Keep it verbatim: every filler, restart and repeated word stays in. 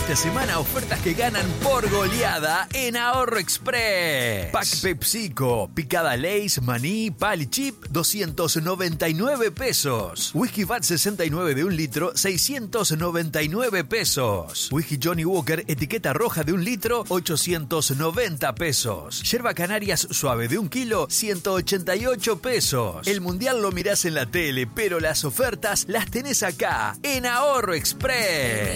Esta semana ofertas que ganan por goleada en Ahorro Express. Pack PepsiCo, picada Lay's, maní, pal y chip, doscientos noventa y nueve pesos. Whisky Vat sesenta y nueve de un litro, seiscientos noventa y nueve pesos. Whisky Johnny Walker, etiqueta roja de un litro, ochocientos noventa pesos. Yerba Canarias suave de un kilo, ciento ochenta y ocho pesos. El mundial lo mirás en la tele, pero las ofertas las tenés acá, en Ahorro Express.